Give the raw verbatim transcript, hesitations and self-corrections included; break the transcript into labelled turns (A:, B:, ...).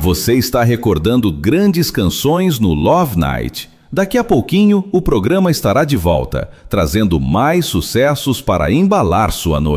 A: Você está recordando grandes canções no Love Night. Daqui a pouquinho, o programa estará de volta, trazendo mais sucessos para embalar sua noite.